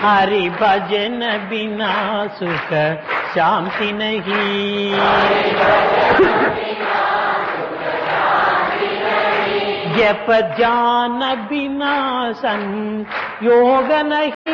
हरि भजन बिना सुख शांति नहीं, जप ध्यान बिना संयोग नहीं।